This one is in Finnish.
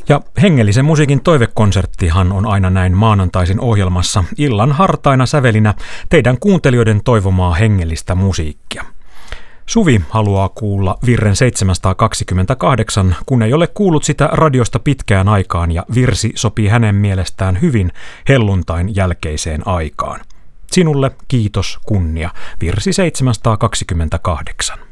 Ja hengellisen musiikin toivekonserttihan on aina näin maanantaisin ohjelmassa illan hartaina sävelinä teidän kuuntelijoiden toivomaa hengellistä musiikkia. Suvi haluaa kuulla virren 728, kun ei ole kuullut sitä radiosta pitkään aikaan ja virsi sopii hänen mielestään hyvin helluntain jälkeiseen aikaan. Sinulle kiitos kunnia, virsi 728.